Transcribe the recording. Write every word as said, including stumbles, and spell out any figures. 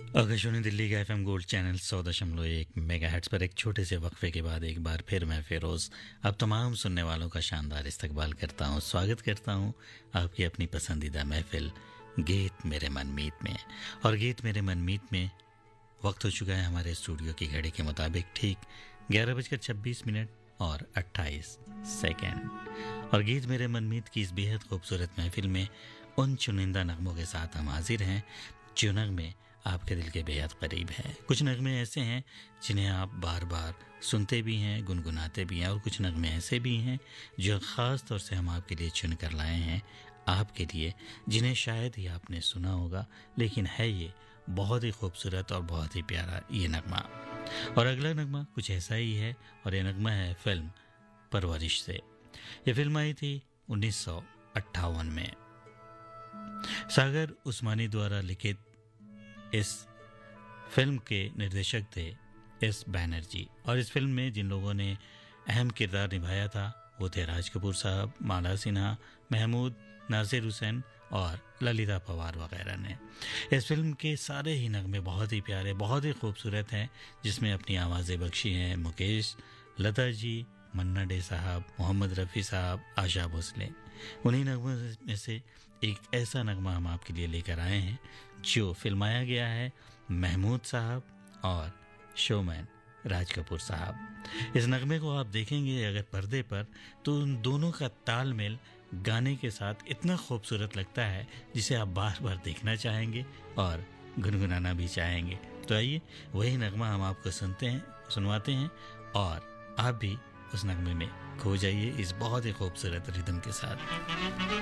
आकाशवाणी दिल्ली का FM gold channel सौ दशमलव एक मेगा हेट्स पर एक छोटे से वक्फे के बाद एक बार फिर मैं फिरोज अब तमाम सुनने वालों का शानदार इस्तकबाल करता हूँ, स्वागत करता हूँ आपकी अपनी पसंदीदा महफिल गीत मेरे मनमीत में। और गीत मेरे मनमीत में वक्त हो चुका है हमारे स्टूडियो की घड़ी के मुताबिक ठीक ग्यारह बजकर छब्बीस मिनट और अट्ठाईस सेकेंड। और गीत मेरे मनमीत की इस बेहद खूबसूरत महफिल में उन चुनिंदा नगमों के साथ हम हाजिर हैं जो नगमे आपके दिल के बेहद करीब हैं। कुछ नगमे ऐसे हैं जिन्हें आप बार बार सुनते भी हैं, गुनगुनाते भी हैं, और कुछ नगमे ऐसे भी हैं जो ख़ास तौर से हम आपके लिए चुन कर लाए हैं आपके लिए, जिन्हें शायद ही आपने सुना होगा, लेकिन है ये बहुत ही खूबसूरत और बहुत ही प्यारा ये नगमा। और अगला नगमा कुछ ऐसा ही है और ये नगमा है फिल्म परवरिश से। ये फिल्म आई थी उन्नीस सौ अट्ठावन में। सागर उस्मानी द्वारा लिखित इस फिल्म के निर्देशक थे एस बैनर्जी, और इस फिल्म में जिन लोगों ने अहम किरदार निभाया था वो थे राज कपूर साहब, माला सिन्हा, महमूद, नासिर हुसैन और ललिता पवार वगैरह ने। इस फिल्म के सारे ही नगमे बहुत ही प्यारे, बहुत ही खूबसूरत हैं, जिसमें अपनी आवाज़ें बख्शी हैं मुकेश, लता जी, मन्ना डे साहब, मोहम्मद रफ़ी साहब, आशा भोसले। उन्हीं नगमों में से एक ऐसा नगमा हम आपके लिए लेकर आए हैं जो फिल्माया गया है महमूद साहब और शोमैन राज कपूर साहब। इस नगमे को आप देखेंगे अगर पर्दे पर तो उन दोनों का तालमेल गाने के साथ इतना खूबसूरत लगता है जिसे आप बार बार देखना चाहेंगे और गुनगुनाना भी चाहेंगे। तो आइए वही नगमा हम आपको सुनते हैं सुनवाते हैं और आप भी उस नगमे में खो जाइए इस बहुत ही खूबसूरत रिदम के साथ।